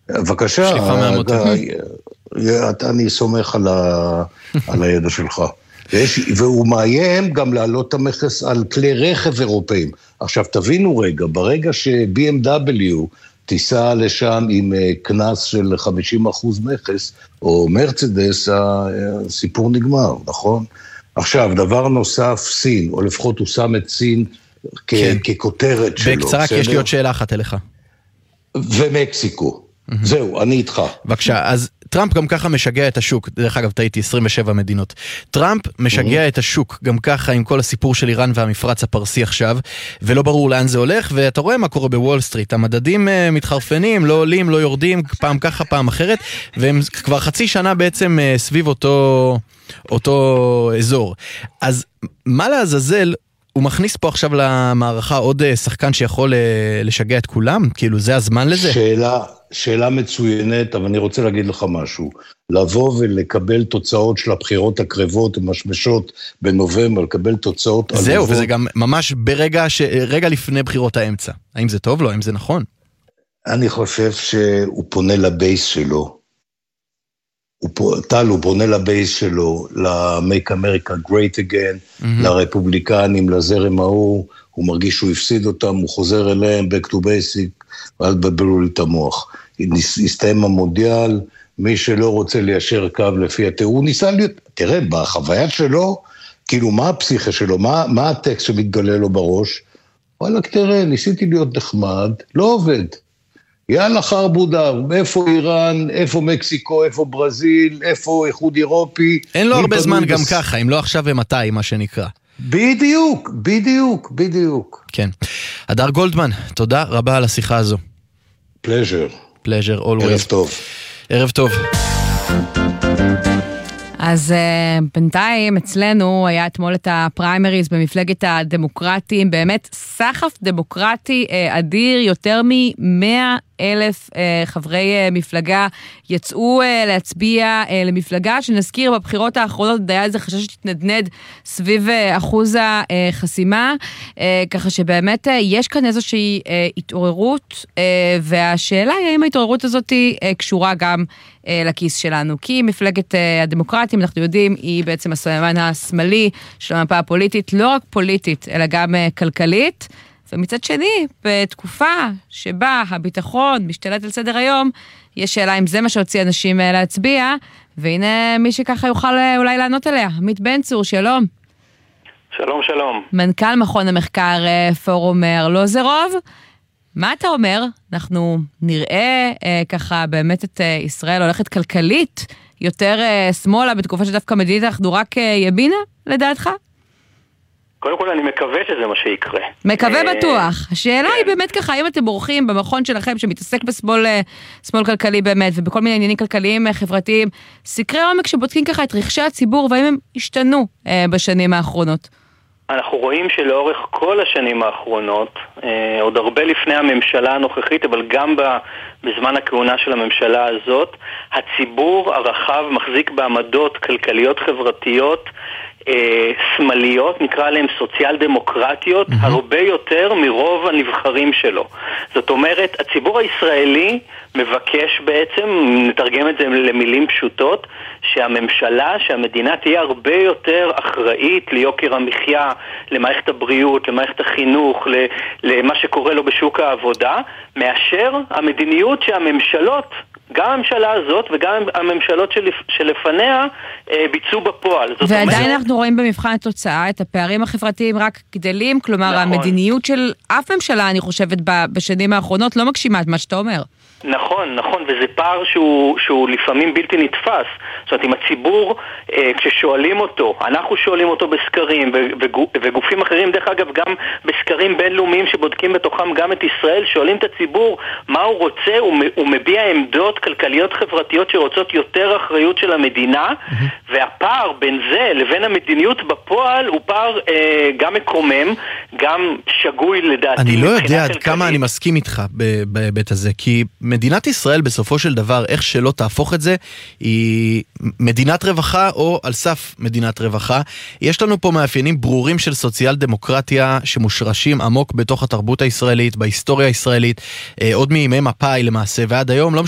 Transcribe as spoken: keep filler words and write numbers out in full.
בבקשה, אני סומך על הידע שלך. והוא מאיים גם להעלות את המכס על כלי רכב אירופאים. עכשיו תבינו רגע, ברגע ש-בי אם דאבליו תיסע לשם עם כנס של חמישים אחוז מכס, או מרצדס, הסיפור נגמר, נכון? עכשיו, דבר נוסף, סין, או לפחות הוא שם את סין כן. ככותרת שלו. בקצרה, כי יש לי עוד שאלה אחת אליך. ומקסיקו. זהו, אני איתך. בבקשה, אז טראמפ גם ככה משגע את השוק, דרך אגב טעיתי עשרים ושבע מדינות. טראמפ משגע את השוק גם ככה עם כל הסיפור של איראן והמפרץ הפרסי עכשיו, ולא ברור לאן זה הולך, ואתה רואה מה קורה בוול סטריט, המדדים מתחרפנים, לא עולים, לא יורדים, פעם ככה, פעם אחרת, והם כבר חצי שנה בעצם סביב אותו, אותו אזור. אז מה לעזאזל, הוא מכניס פה עכשיו למערכה עוד שחקן שיכול לשגע את כולם? כאילו זה הזמן לזה? שאלה, שאלה מצוינת, אבל אני רוצה להגיד לך משהו. לבוא ולקבל תוצאות של הבחירות הקרבות, המשמשות בנובמבר, לקבל תוצאות... זהו, עלוות. וזה גם ממש ברגע ש... רגע לפני בחירות האמצע. האם זה טוב לו? האם זה נכון? אני חושב שהוא פונה לבייס שלו. הוא, טל, הוא פונה לבייס שלו, ל-Make America Great Again, mm-hmm. לרפובליקנים, לזרם ההוא, הוא מרגיש שהוא הפסיד אותם, הוא חוזר אליהם, back to basic, ואל תבלבלו לי את המוח. הסתיים המונדיאל, מי שלא רוצה ליישר קו לפי התיאור, הוא ניסה להיות, תראה, בחוויה שלו, כאילו מה הפסיכה שלו, מה, מה הטקסט שמתגלה לו בראש? וואלה, תראה, ניסיתי להיות נחמד, לא עובד. יאללה חרבודה, איפה איראן, איפה מקסיקו, איפה ברזיל, איפה איחוד אירופי. אין לו הרבה זמן גם ככה, אם לא עכשיו ומתי, מה שנקרא. בדיוק, בדיוק, בדיוק. כן. הדר גולדמן, תודה רבה על השיחה הזו. פלז'ר. פלז'ר, always. ערב טוב. ערב טוב. אז uh, בינתיים אצלנו היה אתמול את הפריימריז במפלגת הדמוקרטים, באמת סחף דמוקרטי uh, אדיר, יותר מ-מאה אלף uh, חברי uh, מפלגה יצאו uh, להצביע uh, למפלגה, שנזכיר בבחירות האחרונות היה איזה חשש שתתנדנד סביב uh, אחוז החסימה, uh, ככה שבאמת uh, יש כאן איזושהי uh, התעוררות, uh, והשאלה היא האם ההתעוררות הזאת uh, קשורה גם uh, לכיס שלנו, כי מפלגת uh, הדמוקרטים, אנחנו יודעים, היא בעצם הסממן השמאלי של המפה הפוליטית, לא רק פוליטית, אלא גם uh, כלכלית, ומצד שני, בתקופה שבה הביטחון משתלט על סדר היום, יש שאלה אם זה מה שהוציא אנשים להצביע, והנה מי שככה יוכל אולי לענות עליה. עמית בן צור, שלום. שלום, שלום. מנכ"ל מכון המחקר פורום ארלוזורוב. מה אתה אומר? אנחנו נראה ככה באמת את ישראל הולכת כלכלית יותר שמאלה, בתקופה שדווקא מדינית אנחנו רק ימינה, לדעתך? קודם כל אני מקווה שזה מה שיקרה. מקווה בטוח. השאלה היא באמת ככה, האם אתם בורחים במכון שלכם שמתעסק בשמאל שמאל כלכלי באמת, ובכל מיני עניינים כלכליים חברתיים, סקרי עומק שבודקים ככה את רכשי הציבור, והאם הם השתנו בשנים האחרונות? אנחנו רואים שלאורך כל השנים האחרונות, עוד הרבה לפני הממשלה הנוכחית, אבל גם בזמן הכהונה של הממשלה הזאת, הציבור הרחב מחזיק בעמדות כלכליות חברתיות, שמאליות, נקרא להם סוציאל דמוקרטיות, mm-hmm. הרבה יותר מרוב הנבחרים שלו. זאת אומרת, הציבור הישראלי מבקש בעצם, נתרגם את זה למילים פשוטות, שהממשלה, שהמדינה תהיה הרבה יותר אחראית ליוקר המחיה, למערכת הבריאות, למערכת החינוך, למה שקורה לו בשוק העבודה, מאשר המדיניות שהממשלות, גם הממשלה הזאת וגם הממשלות שלפ... שלפניה אה, ביצעו בפועל. זאת ועדיין אומרת... אנחנו רואים במבחן התוצאה את הפערים החברתיים רק גדלים, כלומר נכון. המדיניות של אף ממשלה, אני חושבת, בשנים האחרונות לא מגשימה את מה שאתה אומר. נכון, נכון, וזה פער שהוא, שהוא לפעמים בלתי נתפס. זאת אומרת, אם הציבור, אה, כששואלים אותו, אנחנו שואלים אותו בסקרים, וגופ, וגופים אחרים, דרך אגב, גם בסקרים בינלאומיים שבודקים בתוכם גם את ישראל, שואלים את הציבור מה הוא רוצה, הוא, הוא מביע עמדות כלכליות חברתיות שרוצות יותר אחריות של המדינה, mm-hmm. והפער בין זה לבין המדיניות בפועל הוא פער אה, גם מקומם, גם שגוי לדעתי. אני לא יודע עד כמה אני מסכים איתך בהיבט הזה, כי מדינת ישראל בסופו של דבר, איך שלא תהפוך את זה, היא מדינת רווחה או על סף מדינת רווחה. יש לנו פה מאפיינים ברורים של סוציאל דמוקרטיה שמושרשים עמוק בתוך התרבות הישראלית, בהיסטוריה הישראלית, עוד מימי מפא"י למעשה, ועד היום לא